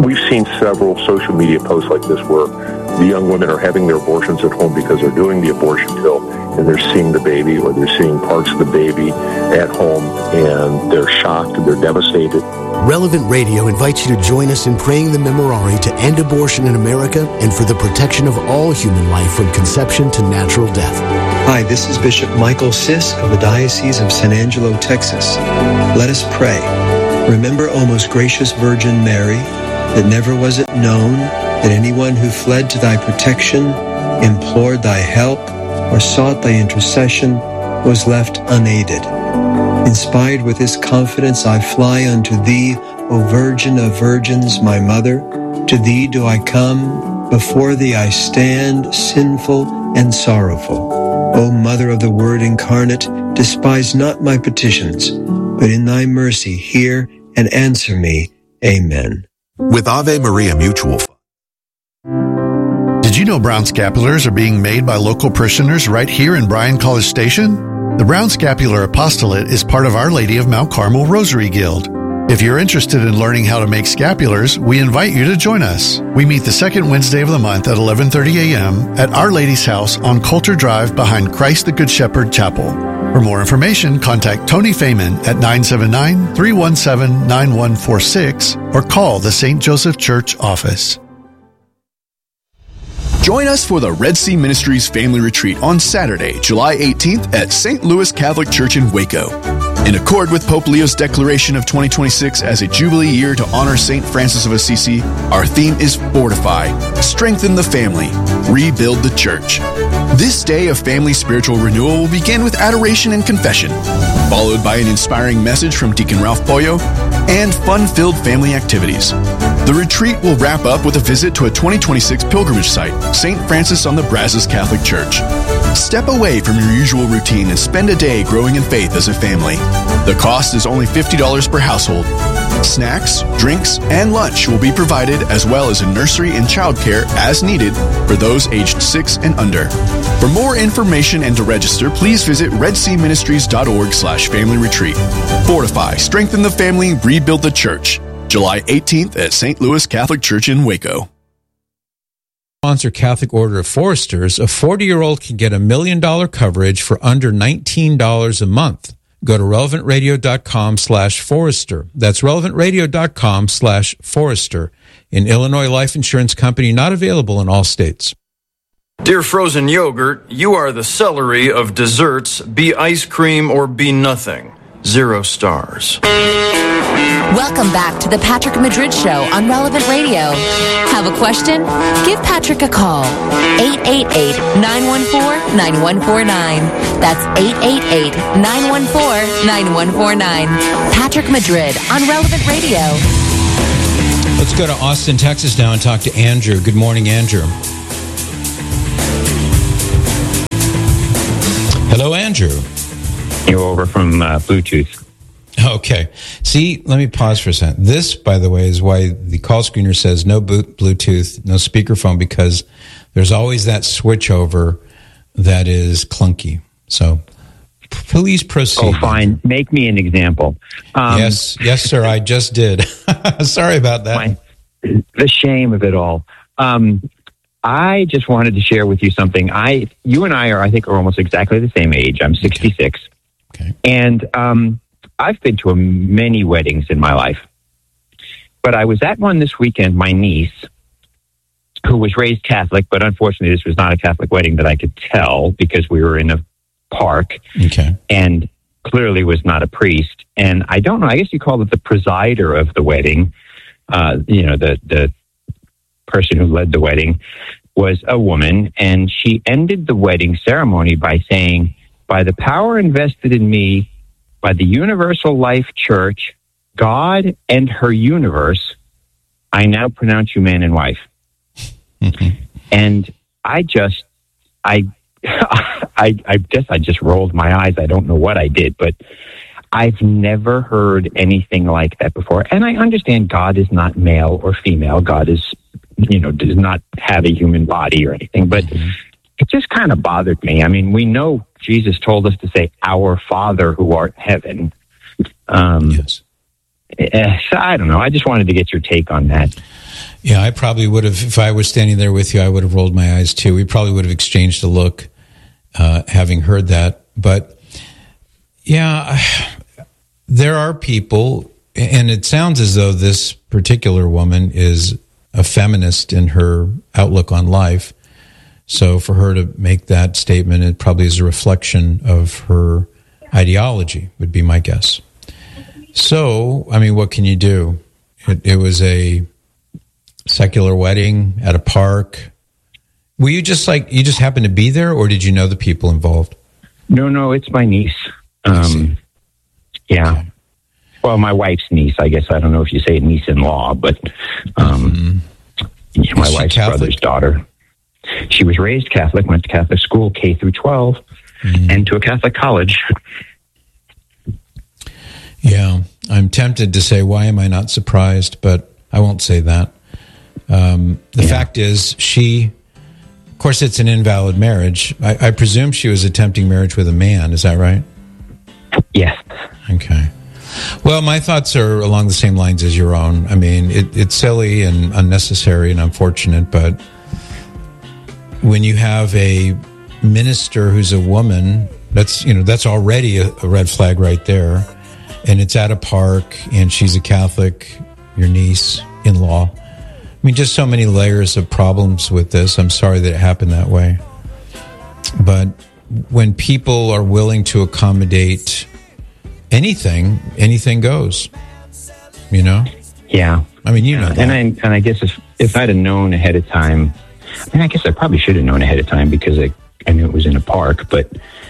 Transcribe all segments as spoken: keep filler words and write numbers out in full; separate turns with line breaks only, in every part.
we've seen several social media posts like this where the young women are having their abortions at home because they're doing the abortion pill and they're seeing the baby or they're seeing parts of the baby at home and they're shocked and they're devastated.
Relevant Radio invites you to join us in praying the Memorare to end abortion in America and for the protection of all human life from conception to natural death.
Hi, this is Bishop Michael Sisk of the Diocese of San Angelo, Texas. Let us pray. Remember, O most gracious Virgin Mary, that never was it known that anyone who fled to thy protection, implored thy help, or sought thy intercession was left unaided. Inspired with this confidence, I fly unto thee, O Virgin of Virgins, my Mother. To thee do I come, before thee I stand, sinful and sorrowful. O Mother of the Word incarnate, despise not my petitions, but in thy mercy hear and answer me. Amen.
With Ave Maria Mutual Fund. Did you know Brown Scapulars are being made by local parishioners right here in Bryan College Station? The Brown Scapular Apostolate is part of Our Lady of Mount Carmel Rosary Guild. If you're interested in learning how to make scapulars, we invite you to join us. We meet the second Wednesday of the month at eleven thirty a.m. at Our Lady's house on Coulter Drive behind Christ the Good Shepherd Chapel. For more information, contact Tony Fayman at nine seven nine, three one seven, nine one four six or call the Saint Joseph Church office.
Join us for the Red Sea Ministries Family Retreat on Saturday, July eighteenth at Saint Louis Catholic Church in Waco. In accord with Pope Leo's declaration of twenty twenty-six as a Jubilee year to honor Saint Francis of Assisi, our theme is Fortify, Strengthen the Family, Rebuild the Church. This day of family spiritual renewal will begin with adoration and confession, followed by an inspiring message from Deacon Ralph Pollo and fun-filled family activities. The retreat will wrap up with a visit to a twenty twenty-six pilgrimage site, Saint Francis on the Brazos Catholic Church. Step away from your usual routine and spend a day growing in faith as a family. The cost is only fifty dollars per household. Snacks, drinks, and lunch will be provided, as well as a nursery and childcare as needed for those aged six and under. For more information and to register, please visit redseaministries.org slash family retreat. Fortify, strengthen the family, rebuild the church. July eighteenth at Saint Louis Catholic Church in Waco.
Sponsor Catholic Order of Foresters, a forty-year-old can get a million dollar coverage for under nineteen dollars a month. Go to relevantradio.com slash Forester. That's relevantradio.com slash Forester. An Illinois life insurance company not available in all states.
Dear frozen yogurt, you are the celery of desserts. Be ice cream or be nothing. Zero stars.
Welcome back to the Patrick Madrid Show on Relevant Radio. Have a question? Give Patrick a call. eight eight eight, nine one four, nine one four nine. That's eight eight eight, nine one four, nine one four nine. Patrick Madrid on Relevant Radio.
Let's go to Austin, Texas now and talk to Andrew. Good morning, Andrew. Hello, Andrew.
You're over from uh, Bluetooth.
Okay. See, let me pause for a second. This, by the way, is why the call screener says no Bluetooth, no speakerphone, because there's always that switch over that is clunky. So please proceed.
Oh, fine. Make me an example. Um,
yes, yes, sir. I just did. Sorry about that.
My, the shame of it all. Um, I just wanted to share with you something. I, you and I are, I think, are almost exactly the same age. I'm sixty-six.
Okay.
And um, I've been to a, many weddings in my life. But I was at one this weekend, my niece, who was raised Catholic, but unfortunately this was not a Catholic wedding that I could tell because we were in a park.
Okay.
And clearly was not a priest. And I don't know, I guess you call it the presider of the wedding. Uh, you know, the, the person who led the wedding was a woman. And she ended the wedding ceremony by saying, "By the power invested in me by the Universal Life Church, God and her universe, I now pronounce you man and wife."
Mm-hmm.
And I just, I, I, I guess I just rolled my eyes. I don't know what I did, but I've never heard anything like that before. And I understand God is not male or female. God is, you know, does not have a human body or anything, but mm-hmm. it just kind of bothered me. I mean, we know Jesus told us to say, "Our Father who art in heaven." Um,
yes.
I don't know. I just wanted to get your take on that.
Yeah, I probably would have, if I was standing there with you, I would have rolled my eyes too. We probably would have exchanged a look, uh, having heard that. But yeah, there are people, and it sounds as though this particular woman is a feminist in her outlook on life. So for her to make that statement, it probably is a reflection of her ideology, would be my guess. So, I mean, what can you do? It, it was a secular wedding at a park. Were you just like, you just happened to be there, or did you know the people involved?
No, no, it's my niece. Um, yeah. Okay. Well, my wife's niece, I guess. I don't know if you say niece-in-law, but um, mm-hmm. my wife's Catholic? brother's daughter. She was raised Catholic, went to Catholic school, K through twelve, mm-hmm. and to a Catholic college.
Yeah, I'm tempted to say, why am I not surprised? But I won't say that. Um, the yeah. fact is, she, of course, it's an invalid marriage. I, I presume she was attempting marriage with a man. Is that right?
Yes.
Okay. Well, my thoughts are along the same lines as your own. I mean, it, it's silly and unnecessary and unfortunate, but when you have a minister who's a woman, that's, you know, that's already a, a red flag right there. And it's at a park, and she's a Catholic, your niece-in-law. I mean, just so many layers of problems with this. I'm sorry that it happened that way. But when people are willing to accommodate anything, anything goes, you know?
Yeah.
I mean, you know that.
And I, and I guess if, if I'd have known ahead of time, I mean, I guess I probably should have known ahead of time because I, I knew it was in a park, but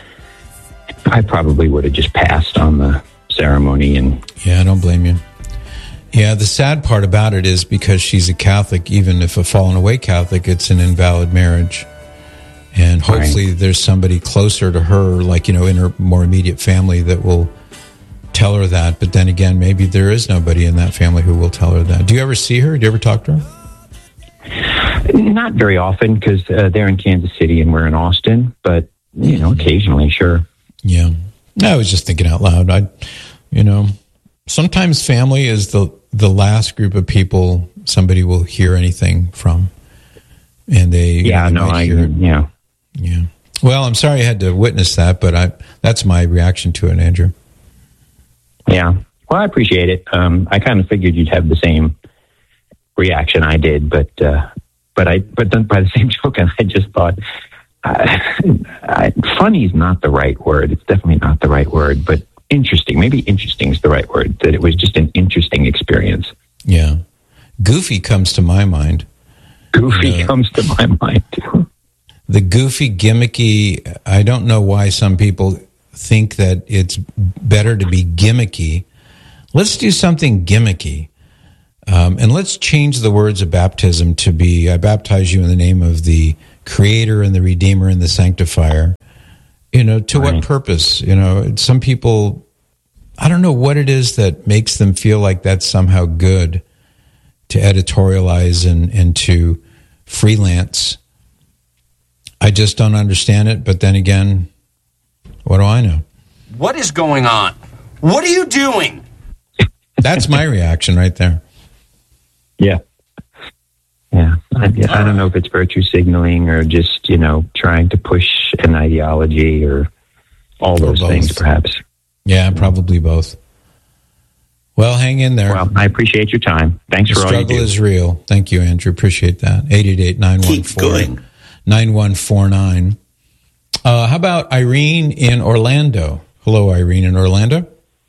I probably would have just passed on the ceremony. And
yeah, I don't blame you. Yeah, the sad part about it is because she's a Catholic, even if a fallen away Catholic, it's an invalid marriage. And hopefully right. there's somebody closer to her, like, you know, in her more immediate family that will tell her that. But then again, maybe there is nobody in that family who will tell her that. Do you ever see her? Do you ever talk to her?
Not very often, because uh, they're in Kansas City and we're in Austin. But, you know, occasionally, sure.
Yeah. No, I was just thinking out loud. I, you know, sometimes family is the the last group of people somebody will hear anything from, and they
yeah
you know,
no I
hear,
yeah
yeah. Well, I'm sorry I had to witness that, but I that's my reaction to it, Andrew.
Yeah, well, I appreciate it. Um, I kind of figured you'd have the same reaction I did, but uh, but I but then by the same token, I just thought. Uh, I, funny is not the right word. It's definitely not the right word, but interesting. Maybe interesting is the right word. That it was just an interesting experience.
Yeah. Goofy comes to my mind.
Goofy uh, comes to my mind, too.
The goofy, gimmicky, I don't know why some people think that it's better to be gimmicky. Let's do something gimmicky. Um, and let's change the words of baptism to be, I baptize you in the name of the Creator and the Redeemer and the Sanctifier. You know, to right. what purpose? You know, some people, I don't know what it is that makes them feel like that's somehow good to editorialize and, and to freelance. I just don't understand it. But then again, what do I know?
What is going on? What are you doing?
That's my reaction right there.
Yeah. Yeah. I, I don't know if it's virtue signaling or just, you know, trying to push an ideology or all those things, perhaps.
Yeah, probably both. Well, hang in there.
Well, I appreciate your time. Thanks
the
for all you do.
The struggle is real. Thank you, Andrew. Appreciate that. eight eight eight, nine one four, nine one four nine. Uh, how about Irene in Orlando? Hello, Irene in Orlando.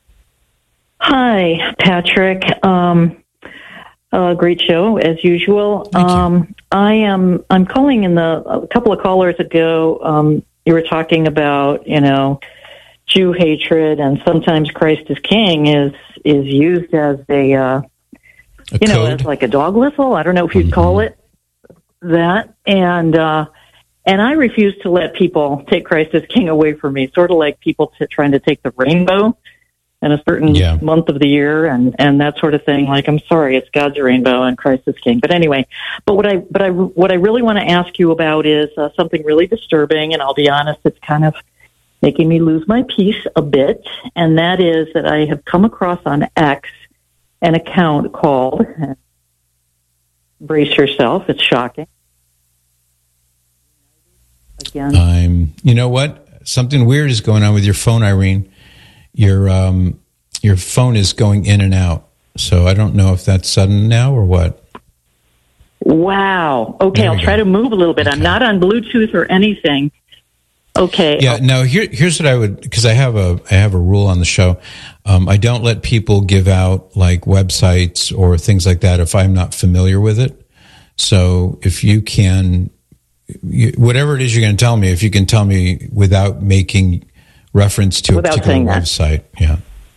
Hi, Patrick. Um, uh, great show as usual.
Thank you.
Um, I am. I'm calling in the a couple of callers ago. Um, you were talking about you know Jew hatred, and sometimes Christ is King is is used as a, uh,
a
you know
code?
as like a dog whistle. I don't know if you'd mm-hmm. call it that, and. Uh, And I refuse to let people take Christ as King away from me, sort of like people t- trying to take the rainbow in a certain
yeah.
month of the year and, and that sort of thing. Like, I'm sorry, it's God's rainbow and Christ is King. But anyway, but what I but I what I really want to ask you about is uh, something really disturbing, and I'll be honest, it's kind of making me lose my peace a bit, and that is that I have come across on X an account called brace yourself. It's shocking. Again.
I'm, you know what? Something weird is going on with your phone, Irene. Your um, your phone is going in and out. So I don't know if that's sudden now or what.
Wow. Okay, I'll go. Try to move a little bit. Okay. I'm not on Bluetooth or anything. Okay.
Yeah. No. Here, here's what I would, because I have a, I have a rule on the show. Um, I don't let people give out like websites or things like that if I'm not familiar with it. So if you can, you, whatever it is you're going to tell me, if you can tell me without making reference to without a particular website, that. yeah.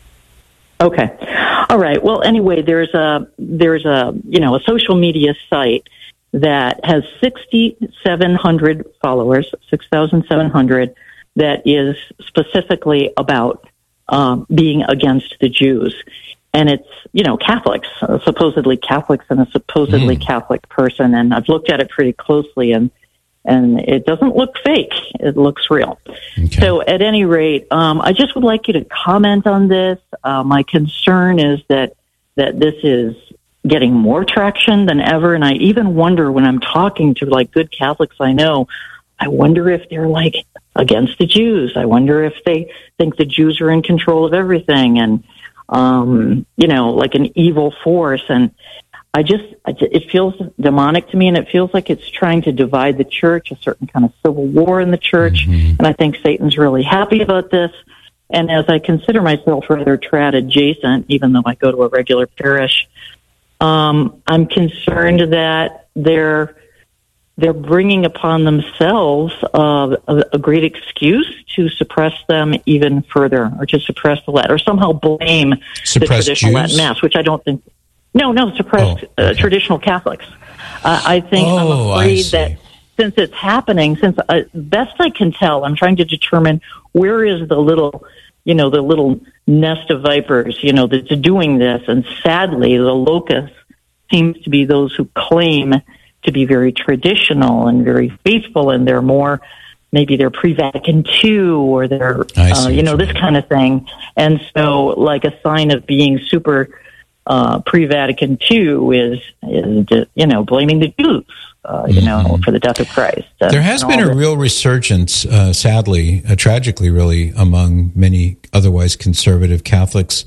Okay. All right. Well, anyway, there's a there's a you know a social media site that has six thousand seven hundred followers, six thousand seven hundred, that is specifically about um, being against the Jews. And it's, you know, Catholics, uh, supposedly Catholics and a supposedly mm. Catholic person. And I've looked at it pretty closely, and and it doesn't look fake. It looks real. Okay. So at any rate, um, I just would like you to comment on this. Uh, my concern is that that this is getting more traction than ever. And I even wonder when I'm talking to like good Catholics I know, I wonder if they're like against the Jews. I wonder if they think the Jews are in control of everything and, um, you know, like an evil force. And I just, it feels demonic to me, and it feels like it's trying to divide the church, a certain kind of civil war in the church. Mm-hmm. And I think Satan's really happy about this. And as I consider myself rather trad adjacent, even though I go to a regular parish, um, I'm concerned that they're they're bringing upon themselves uh, a, a great excuse to suppress them even further, or to suppress the Latin, or somehow blame
suppress
the traditional
Jews?
Latin Mass, which I don't think. No, no, suppress oh, okay. uh, traditional Catholics. Uh, I think
oh,
I'm afraid that since it's happening, since uh, best I can tell, I'm trying to determine where is the little, you know, the little nest of vipers, you know, that's doing this. And sadly, the locus seems to be those who claim to be very traditional and very faithful, and they're more, maybe they're pre-Vatican two, or they're, uh, you know, this kind of thing. And so, like, a sign of being super uh, pre-Vatican two is, is, you know, blaming the Jews, uh, you mm-hmm. know, for the death of Christ. Uh,
there has been a this. real resurgence, uh, sadly, uh, tragically, really, among many otherwise conservative Catholics.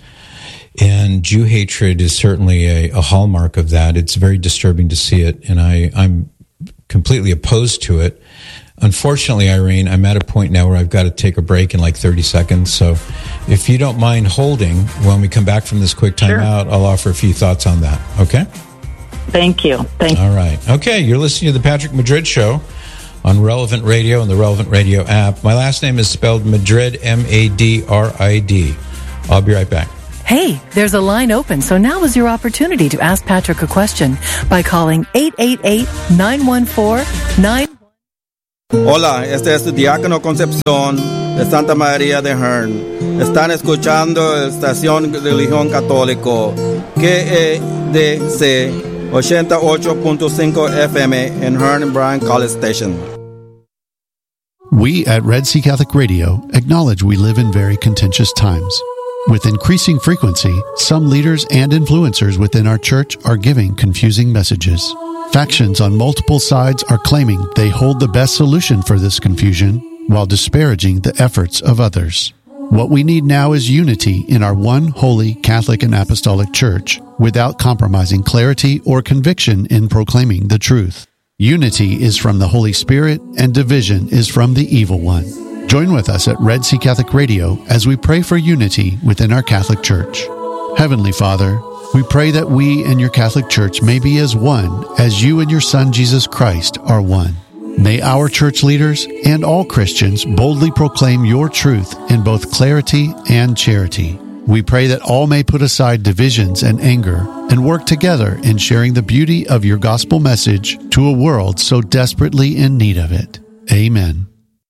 And Jew hatred is certainly a, a hallmark of that. It's very disturbing to see it, and I, I'm completely opposed to it. Unfortunately, Irene, I'm at a point now where I've got to take a break in like thirty seconds. So if you don't mind holding, when we come back from this quick timeout, sure. I'll offer a few thoughts on that. Okay?
Thank you. Thank you.
All right. Okay, you're listening to the Patrick Madrid Show on Relevant Radio and the Relevant Radio app. My last name is spelled Madrid, M A D R I D. I'll be right back.
Hey, there's a line open, so now is your opportunity to ask Patrick a question by calling eight eight eight, nine one four, nine one.
Hola, este es tu Diácono Concepción de Santa María de Hearn. Están escuchando la estación de Religión Católico, K E D C ochenta y ocho punto cinco F M in Hearn and Bryan College Station.
We at Red Sea Catholic Radio acknowledge we live in very contentious times. With increasing frequency, some leaders and influencers within our church are giving confusing messages. Factions on multiple sides are claiming they hold the best solution for this confusion while disparaging the efforts of others. What we need now is unity in our one holy Catholic and Apostolic Church without compromising clarity or conviction in proclaiming the truth. Unity is from the Holy Spirit and division is from the evil one. Join with us at Red Sea Catholic Radio as we pray for unity within our Catholic Church. Heavenly Father, we pray that we and your Catholic Church may be as one as you and your Son Jesus Christ are one. May our church leaders and all Christians boldly proclaim your truth in both clarity and charity. We pray that all may put aside divisions and anger and work together in sharing the beauty of your gospel message to a world so desperately in need of it. Amen.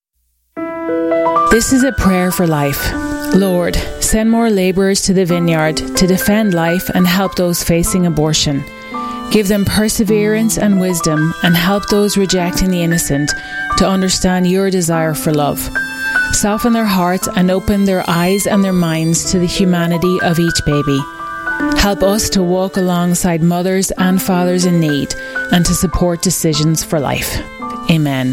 This is a prayer for life. Lord, send more laborers to the vineyard to defend life and help those facing abortion. Give them perseverance and wisdom, and help those rejecting the innocent to understand your desire for love. Soften their hearts and open their eyes and their minds to the humanity of each baby. Help us to walk alongside mothers and fathers in need and to support decisions for life. Amen.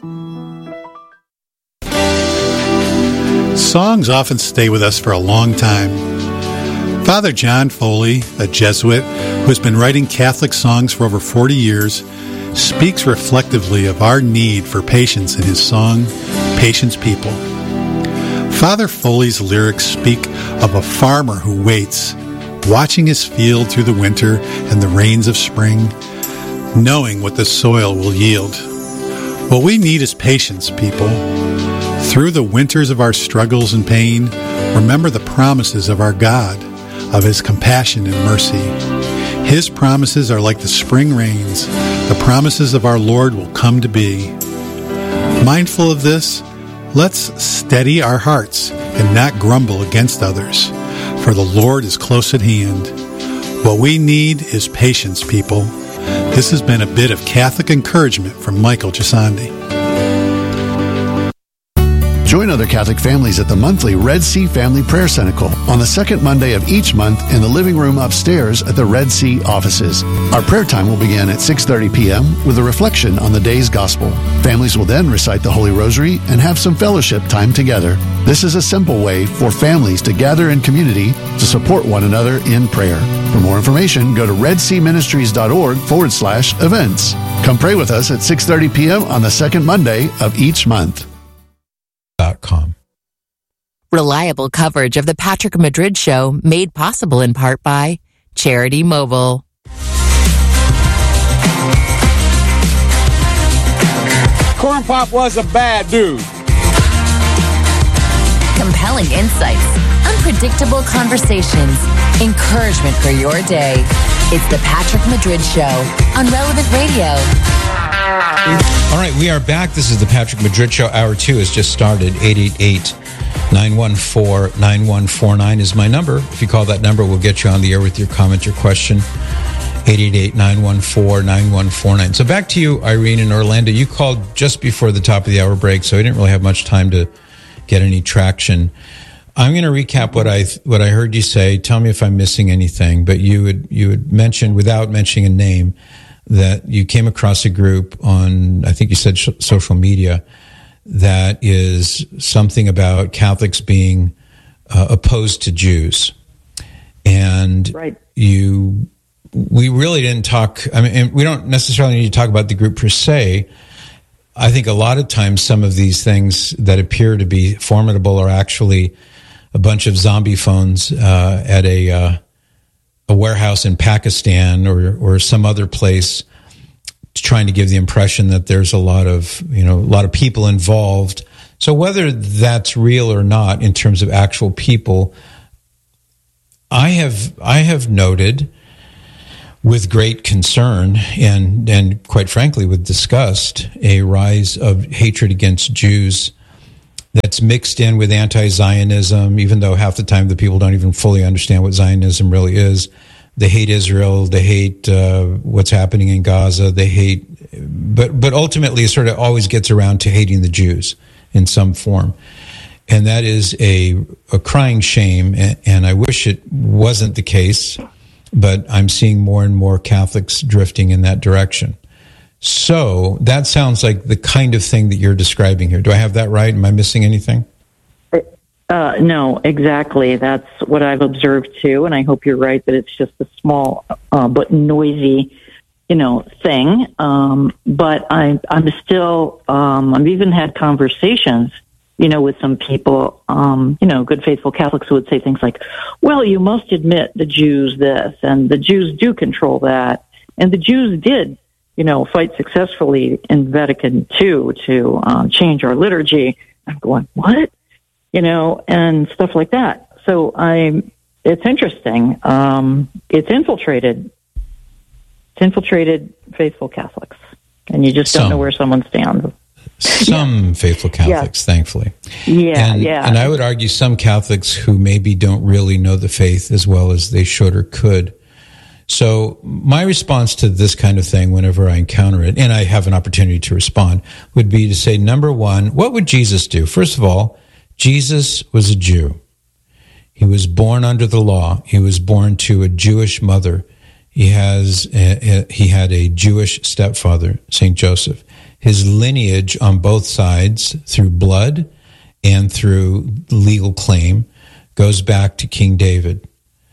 Songs often stay with us for a long time. Father John Foley, a Jesuit who has been writing Catholic songs for over forty years, speaks reflectively of our need for patience in his song, Patience People. Father Foley's lyrics speak of a farmer who waits, watching his field through the winter and the rains of spring, knowing what the soil will yield. What we need is patience, people. Through the winters of our struggles and pain, remember the promises of our God, of His compassion and mercy. His promises are like the spring rains. The promises of our Lord will come to be. Mindful of this, let's steady our hearts and not grumble against others, for the Lord is close at hand. What we need is patience, people. This has been a bit of Catholic encouragement from Michael Gisandi.
Join other Catholic families at the monthly Red Sea Family Prayer Cenacle on the second Monday of each month in the living room upstairs at the Red Sea offices. Our prayer time will begin at six thirty p.m. with a reflection on the day's gospel. Families will then recite the Holy Rosary and have some fellowship time together. This is a simple way for families to gather in community to support one another in prayer. For more information, go to redseaministries.org forward slash events. Come pray with us at six thirty p.m. on the second Monday of each month.
Com.
Reliable coverage of the Patrick Madrid Show made possible in part by Charity Mobile.
Corn Pop was a bad dude.
Compelling insights, unpredictable conversations, encouragement for your day. It's the Patrick Madrid Show on Relevant Radio.
All right, we are back. This is the Patrick Madrid Show. Hour two has just started. eight eight eight, nine one four, nine one four nine is my number. If you call that number, we'll get you on the air with your comment, your question. eight eight eight, nine one four, nine one four nine. So back to you, Irene in Orlando. You called just before the top of the hour break, so I didn't really have much time to get any traction. I'm going to recap what I what I heard you say. Tell me if I'm missing anything. But you had you had mentioned, without mentioning a name, that you came across a group on, I think you said sh- social media, that is something about Catholics being uh, opposed to Jews. And
right.
you, we really didn't talk, I mean, and we don't necessarily need to talk about the group per se. I think a lot of times some of these things that appear to be formidable are actually a bunch of zombie phones uh, at a uh, a warehouse in Pakistan or or some other place, trying to give the impression that there's a lot of, you know, a lot of people involved. So whether that's real or not in terms of actual people, I have I have noted with great concern and and quite frankly with disgust a rise of hatred against Jews that's mixed in with anti-Zionism, even though half the time the people don't even fully understand what Zionism really is. They hate Israel, they hate uh, what's happening in Gaza, they hate, but but ultimately it sort of always gets around to hating the Jews in some form. And that is a, a crying shame, and, and I wish it wasn't the case, but I'm seeing more and more Catholics drifting in that direction. So that sounds like the kind of thing that you're describing here. Do I have that right? Am I missing anything?
Uh, no, exactly. That's what I've observed too, and I hope you're right that it's just a small uh, but noisy, you know, thing. Um, but I, I'm still, um, I've even had conversations, you know, with some people, um, you know, good faithful Catholics who would say things like, well, you must admit the Jews this, and the Jews do control that, and the Jews did, you know, fight successfully in Vatican Two to um, change our liturgy. I'm going, what? You know, and stuff like that. So I, it's interesting. Um, it's infiltrated. It's infiltrated faithful Catholics, and you just
Some.
don't know where someone stands.
Some yeah. faithful Catholics, yeah. thankfully.
Yeah,
and,
yeah.
And I would argue some Catholics who maybe don't really know the faith as well as they should or could. So my response to this kind of thing, whenever I encounter it, and I have an opportunity to respond, would be to say, number one, what would Jesus do? First of all, Jesus was a Jew. He was born under the law. He was born to a Jewish mother. He has a, a, he had a Jewish stepfather, Saint Joseph. His lineage on both sides, through blood and through legal claim, goes back to King David.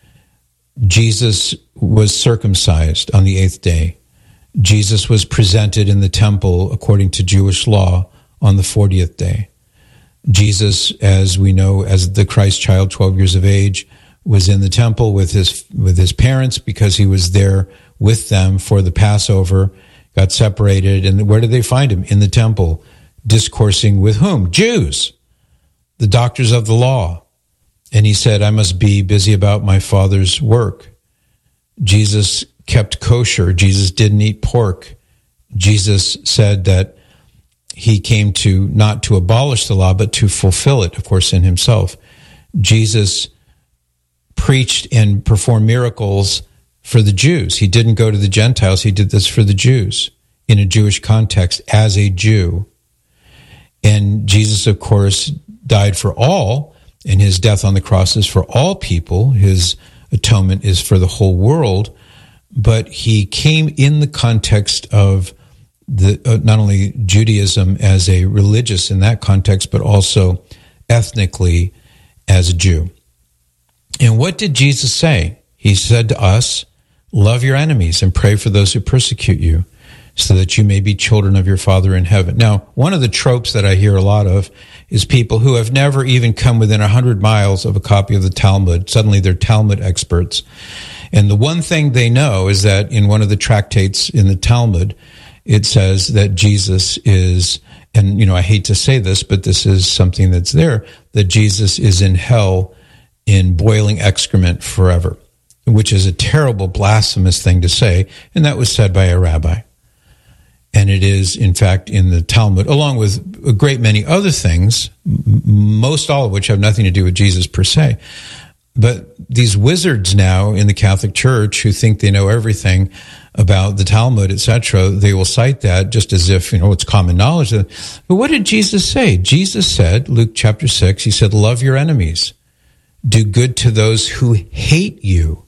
Jesus was circumcised on the eighth day. Jesus was presented in the temple according to Jewish law on the fortieth day. Jesus, as we know, as the Christ child, twelve years of age, was in the temple with his with his parents because he was there with them for the Passover, got separated, and where did they find him? In the temple, discoursing with whom? Jews, the doctors of the law. And he said, I must be busy about my Father's work. Jesus kept kosher. Jesus didn't eat pork. Jesus said that he came to not to abolish the law, but to fulfill it, of course, in himself. Jesus preached and performed miracles for the Jews. He didn't go to the Gentiles. He did this for the Jews in a Jewish context as a Jew. And Jesus, of course, died for all, and his death on the cross is for all people. His atonement is for the whole world. But he came in the context of the uh, not only Judaism as a religious in that context, but also ethnically as a Jew. And what did Jesus say? He said to us, love your enemies and pray for those who persecute you, so that you may be children of your Father in heaven. Now, one of the tropes that I hear a lot of is people who have never even come within one hundred miles of a copy of the Talmud. Suddenly they're Talmud experts. And the one thing they know is that in one of the tractates in the Talmud, it says that Jesus is, and you know, I hate to say this, but this is something that's there, that Jesus is in hell in boiling excrement forever, which is a terrible, blasphemous thing to say, and that was said by a rabbi. And it is, in fact, in the Talmud, along with a great many other things, most all of which have nothing to do with Jesus per se. But these wizards now in the Catholic Church who think they know everything about the Talmud, et cetera, they will cite that just as if, you know, it's common knowledge. But what did Jesus say? Jesus said, Luke chapter six, he said, love your enemies. Do good to those who hate you.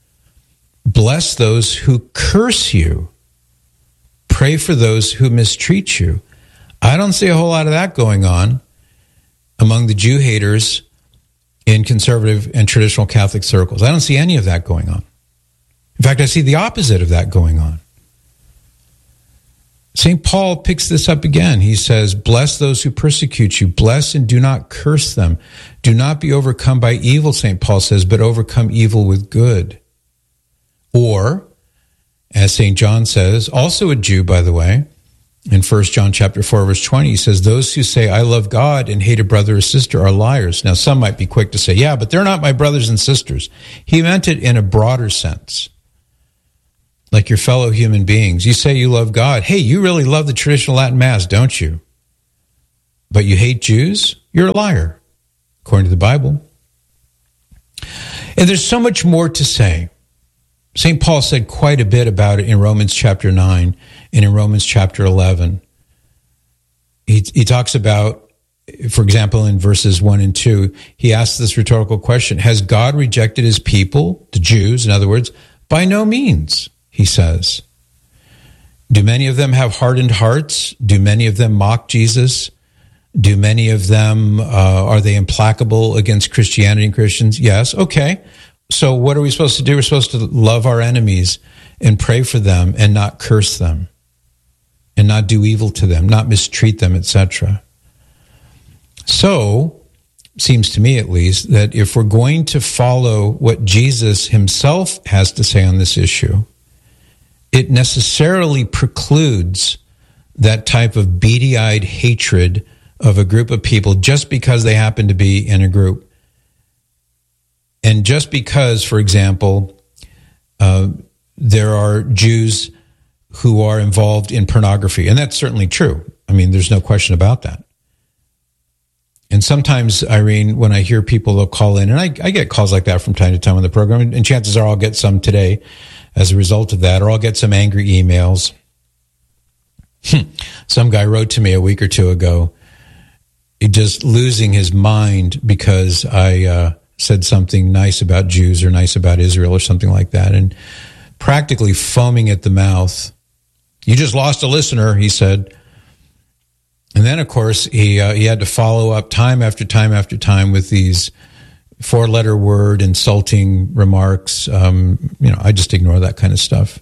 Bless those who curse you. Pray for those who mistreat you. I don't see a whole lot of that going on among the Jew haters in conservative and traditional Catholic circles. I don't see any of that going on. In fact, I see the opposite of that going on. Saint Paul picks this up again. He says, bless those who persecute you. Bless and do not curse them. Do not be overcome by evil, Saint Paul says, but overcome evil with good. Or, as Saint John says, also a Jew, by the way, in First John chapter four, verse twenty, he says, those who say, I love God and hate a brother or sister are liars. Now, some might be quick to say, yeah, but they're not my brothers and sisters. He meant it in a broader sense, like your fellow human beings. You say you love God. Hey, you really love the traditional Latin Mass, don't you? But you hate Jews? You're a liar, according to the Bible. And there's so much more to say. Saint Paul said quite a bit about it in Romans chapter nine and in Romans chapter eleven. He, he talks about, for example, in verses one and two, he asks this rhetorical question, has God rejected his people, the Jews, in other words? By no means, he says. Do many of them have hardened hearts? Do many of them mock Jesus? Do many of them, uh, are they implacable against Christianity and Christians? Yes, okay. So what are we supposed to do? We're supposed to love our enemies and pray for them and not curse them and not do evil to them, not mistreat them, et cetera. So, seems to me at least, that if we're going to follow what Jesus himself has to say on this issue, it necessarily precludes that type of beady-eyed hatred of a group of people just because they happen to be in a group. And just because, for example, uh, there are Jews who are involved in pornography, and that's certainly true. I mean, there's no question about that. And sometimes, Irene, when I hear people, they'll call in, and I, I get calls like that from time to time on the program, and chances are I'll get some today as a result of that, or I'll get some angry emails. Some guy wrote to me a week or two ago, just losing his mind because I... Uh, said something nice about Jews or nice about Israel or something like that, and practically foaming at the mouth. You just lost a listener, he said. And then, of course, he uh, he had to follow up time after time after time with these four-letter word insulting remarks. Um, you know, I just ignore that kind of stuff.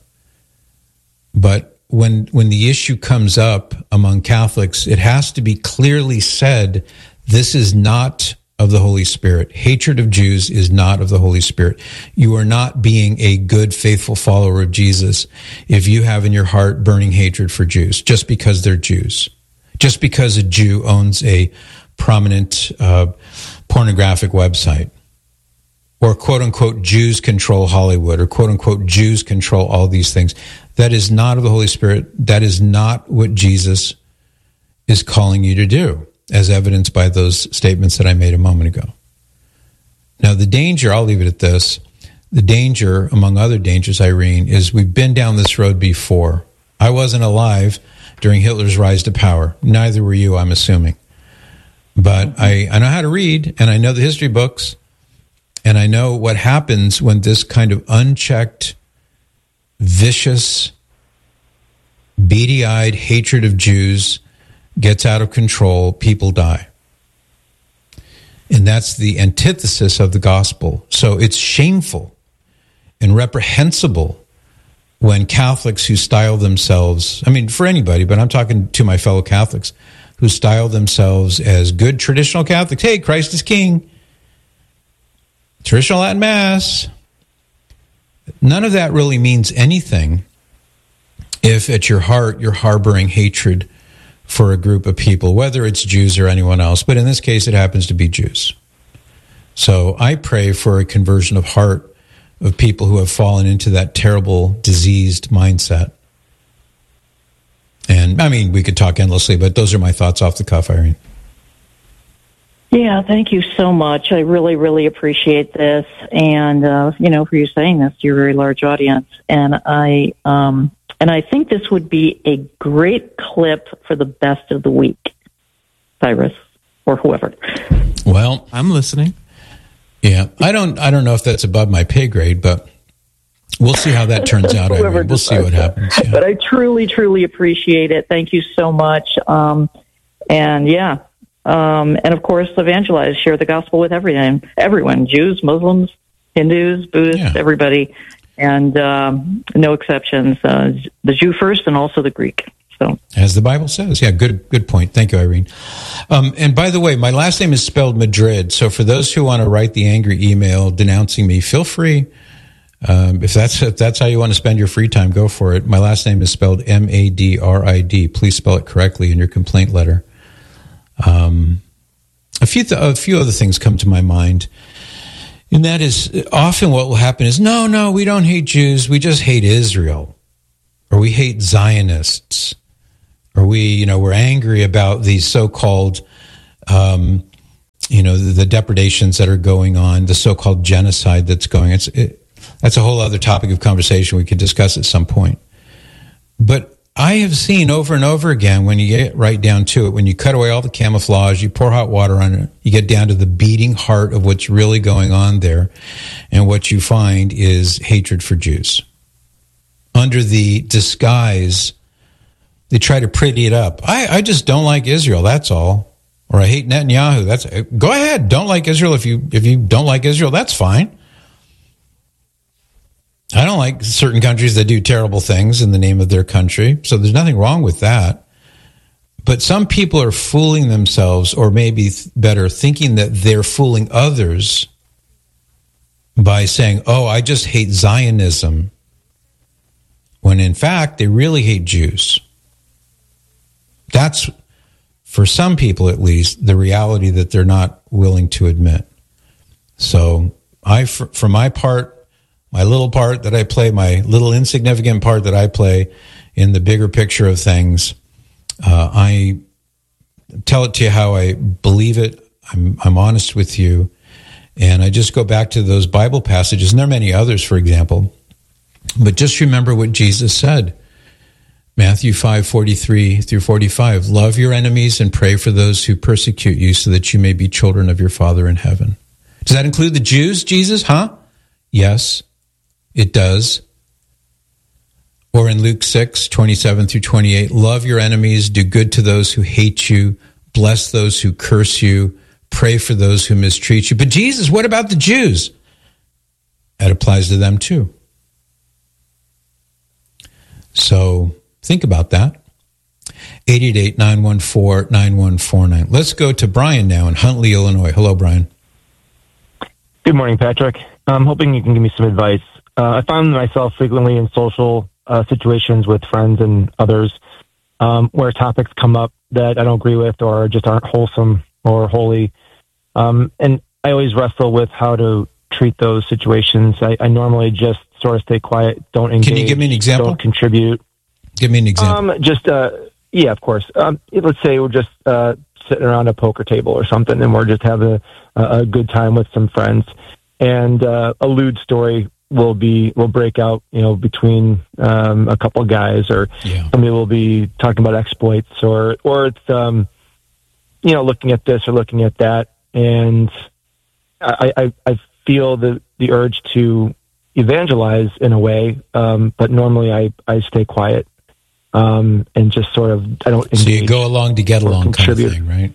But when when the issue comes up among Catholics, it has to be clearly said, this is not of the Holy Spirit. Hatred of Jews is not of the Holy Spirit. You are not being a good, faithful follower of Jesus if you have in your heart burning hatred for Jews, just because they're Jews. Just because a Jew owns a prominent uh, pornographic website, or quote-unquote Jews control Hollywood, or quote-unquote Jews control all these things. That is not of the Holy Spirit. That is not what Jesus is calling you to do, as evidenced by those statements that I made a moment ago. Now, the danger, I'll leave it at this, the danger, among other dangers, Irene, is we've been down this road before. I wasn't alive during Hitler's rise to power. Neither were you, I'm assuming. But I, I know how to read, and I know the history books, and I know what happens when this kind of unchecked, vicious, beady-eyed hatred of Jews gets out of control. People die. And that's the antithesis of the gospel. So it's shameful and reprehensible when Catholics who style themselves, I mean, for anybody, but I'm talking to my fellow Catholics, who style themselves as good traditional Catholics. Hey, Christ is King. Traditional Latin Mass. None of that really means anything if at your heart you're harboring hatred for a group of people, whether it's Jews or anyone else. But in this case, it happens to be Jews. So I pray for a conversion of heart of people who have fallen into that terrible, diseased mindset. And, I mean, we could talk endlessly, but those are my thoughts off the cuff, Irene.
Yeah, thank you so much. I really, really appreciate this. And, uh, you know, for you saying this to your very large audience. And I, um, and I think this would be a great clip for the best of the week, Cyrus, or whoever.
Well,
I'm listening.
Yeah, I don't. I don't know if that's above my pay grade, but we'll see how that turns out. I mean, we'll see what happens. Yeah.
But I truly, truly appreciate it. Thank you so much. Um, and yeah, um, and of course, evangelize, share the gospel with everyone, everyone, Jews, Muslims, Hindus, Buddhists, yeah. everybody, and um, no exceptions. Uh, the Jew first, and also the Greek. So,
as the Bible says, yeah, good, good point. Thank you, Irene. Um, and by the way, my last name is spelled Madrid. So for those who want to write the angry email denouncing me, feel free. Um, if that's if that's how you want to spend your free time, go for it. My last name is spelled M A D R I D. Please spell it correctly in your complaint letter. Um, a few th- a few other things come to my mind, and that is often what will happen is no, no, we don't hate Jews, we just hate Israel, or we hate Zionists. Or we, you know, we're angry about these so-called, um, you know, the, the depredations that are going on, the so-called genocide that's going on. It's, it, that's a whole other topic of conversation we could discuss at some point. But I have seen over and over again, when you get right down to it, when you cut away all the camouflage, you pour hot water on it, you get down to the beating heart of what's really going on there, and what you find is hatred for Jews. Under the disguise, they try to pretty it up. I, I just don't like Israel, that's all. Or I hate Netanyahu. That's go ahead. Don't like Israel if you if you don't like Israel, that's fine. I don't like certain countries that do terrible things in the name of their country, so there's nothing wrong with that. But some people are fooling themselves, or maybe better, thinking that they're fooling others by saying, oh, I just hate Zionism, when in fact they really hate Jews. That's, for some people at least, the reality that they're not willing to admit. So I, for, for my part, my little part that I play, my little insignificant part that I play in the bigger picture of things, uh, I tell it to you how I believe it. I'm, I'm honest with you. And I just go back to those Bible passages, and there are many others, for example. But just remember what Jesus said. Matthew five, forty-three through forty-five, love your enemies and pray for those who persecute you so that you may be children of your Father in heaven. Does that include the Jews, Jesus? Huh? Yes, it does. Or in Luke six, twenty-seven through twenty-eight, love your enemies, do good to those who hate you, bless those who curse you, pray for those who mistreat you. But Jesus, what about the Jews? That applies to them too. So think about that. eight eight eight, nine one four, nine one four nine. Let's go to Brian now in Huntley, Illinois. Hello, Brian.
Good morning, Patrick. I'm hoping you can give me some advice. Uh, I find myself frequently in social uh, situations with friends and others um, where topics come up that I don't agree with or just aren't wholesome or holy. Um, and I always wrestle with how to treat those situations. I, I normally just sort of stay quiet, don't engage.
Can you give me an example?
Don't contribute.
Give me an example.
Um, just, uh, yeah, of course. Um, let's say we're just uh, sitting around a poker table or something, and we're just having a, a good time with some friends. And uh, a lewd story will be will break out, you know, between um, a couple guys, or
yeah.
somebody will be talking about exploits, or or it's um, you know, looking at this or looking at that, and I I, I feel the the urge to evangelize in a way, um, but normally I I stay quiet um, and just sort of I don't.
So you go along to get along, kind of thing, right?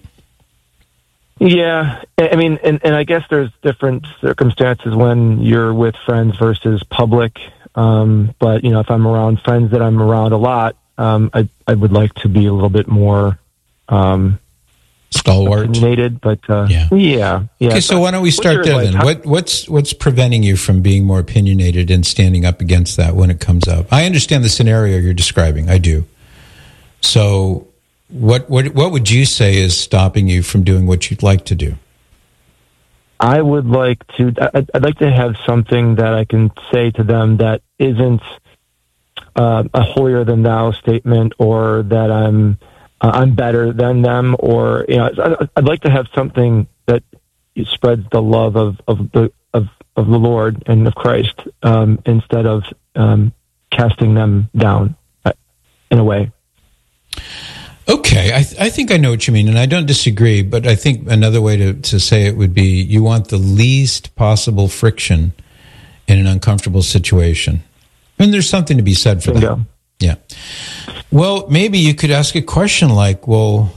Yeah, I mean, and, and I guess there's different circumstances when you're with friends versus public. Um, but you know, if I'm around friends that I'm around a lot, um, I I would like to be a little bit more um,
stalwart,
opinionated. But uh,
yeah,
yeah, yeah.
Okay, so why don't we start there then? What what's what's preventing you from being more opinionated and standing up against that when it comes up? I understand the scenario you're describing. I do. So. What what what would you say is stopping you from doing what you'd like to do?
I would like to. I'd, I'd like to have something that I can say to them that isn't uh, a holier than thou statement, or that I'm uh, I'm better than them, or you know, I'd like to have something that spreads the love of of the of, of the Lord and of Christ, um, instead of um, casting them down uh, in a way.
Okay, I, th- I think I know what you mean, and I don't disagree, but I think another way to, to say it would be you want the least possible friction in an uncomfortable situation. And there's something to be said for that. Yeah. Well, maybe you could ask a question like, well,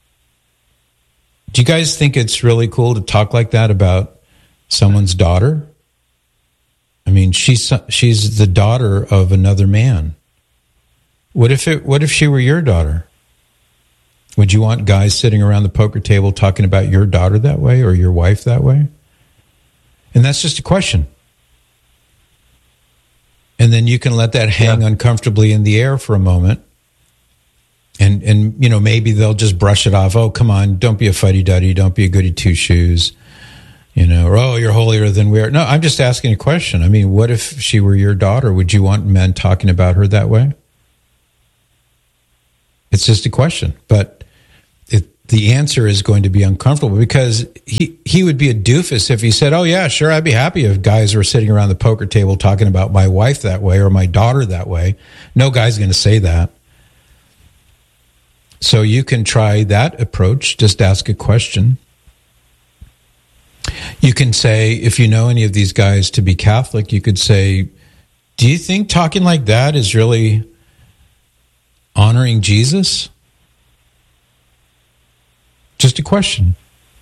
do you guys think it's really cool to talk like that about someone's daughter? I mean, she's she's the daughter of another man. What if it? What if she were your daughter? Would you want guys sitting around the poker table talking about your daughter that way or your wife that way? And that's just a question. And then you can let that hang yeah. uncomfortably in the air for a moment. And, and you know, maybe they'll just brush it off. Oh, come on, don't be a fuddy-duddy. Don't be a goody two-shoes. You know, or, oh, you're holier than we are. No, I'm just asking a question. I mean, what if she were your daughter? Would you want men talking about her that way? It's just a question. But the answer is going to be uncomfortable because he, he would be a doofus if he said, oh, yeah, sure, I'd be happy if guys were sitting around the poker table talking about my wife that way or my daughter that way. No guy's going to say that. So you can try that approach. Just ask a question. You can say, if you know any of these guys to be Catholic, you could say, do you think talking like that is really honoring Jesus? Just a question.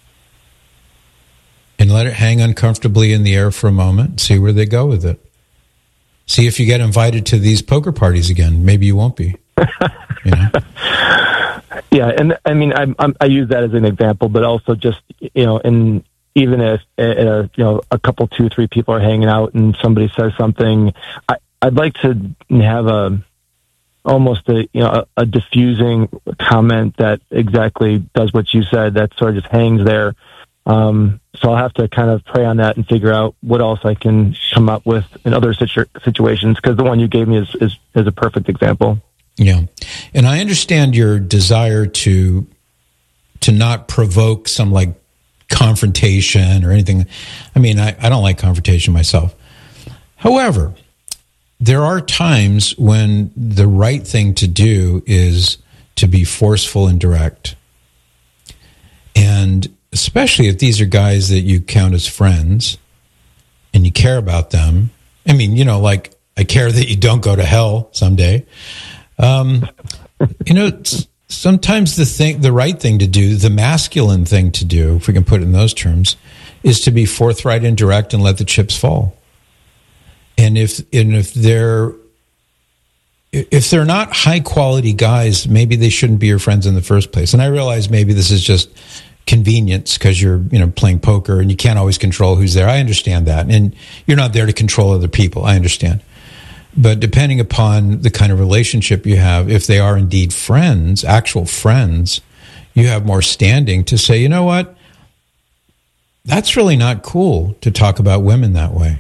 And let it hang uncomfortably in the air for a moment. See where they go with it. See if you get invited to these poker parties again. Maybe you won't be. You know?
Yeah, and I mean, I, I, I use that as an example, but also just, you know, and even if uh, you know, a couple, two, three people are hanging out and somebody says something, I, I'd like to have a almost a you know a, a diffusing comment that exactly does what you said, that sort of just hangs there. Um, so I'll have to kind of pray on that and figure out what else I can come up with in other situ- situations, because the one you gave me is, is, is a perfect example.
Yeah. And I understand your desire to to not provoke some like confrontation or anything. I mean, I, I don't like confrontation myself. However, there are times when the right thing to do is to be forceful and direct. And especially if these are guys that you count as friends and you care about them. I mean, you know, like I care that you don't go to hell someday. Um, you know, sometimes the thing, the right thing to do, the masculine thing to do, if we can put it in those terms, is to be forthright and direct and let the chips fall. And if and if they're if they're not high quality guys, maybe they shouldn't be your friends in the first place. And I realize maybe this is just convenience because you're, you know, playing poker and you can't always control who's there. I understand that. And you're not there to control other people. I understand. But depending upon the kind of relationship you have, if they are indeed friends, actual friends, you have more standing to say, you know what? That's really not cool to talk about women that way.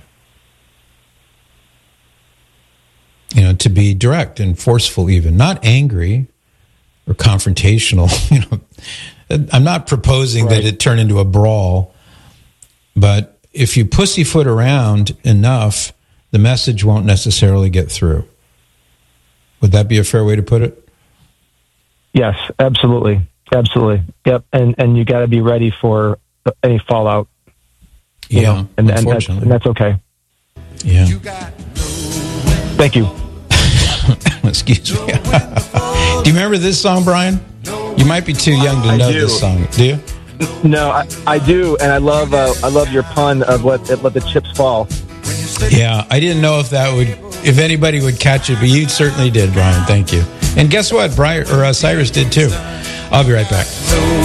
You know, to be direct and forceful even, not angry or confrontational. You know, I'm not proposing right. that it turn into a brawl, but if you pussyfoot around enough, the message won't necessarily get through. Would that be a fair way to put it?
Yes, absolutely. Absolutely. Yep. And and you got to be ready for any fallout. You
yeah.
know, and, and, that's, and that's okay.
Yeah.
Thank you.
Excuse me. Do you remember this song, Brian? You might be too young to
I
know
do.
this song. Do you?
No, I, I do, and I love uh, I love your pun of let let the chips fall.
Yeah, I didn't know if that would, if anybody would catch it, but you certainly did, Brian. Thank you. And guess what? Brian or uh, Cyrus did too. I'll be right back.